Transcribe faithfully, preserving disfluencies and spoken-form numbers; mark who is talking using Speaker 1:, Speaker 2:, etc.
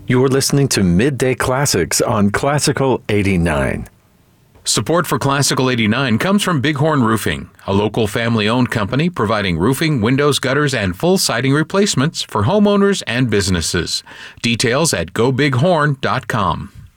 Speaker 1: You're listening to Midday Classics on Classical eighty-nine.
Speaker 2: Support for Classical eighty-nine comes from Bighorn Roofing, a local family-owned company providing roofing, windows, gutters, and full siding replacements for homeowners and businesses. Details at go bighorn dot com.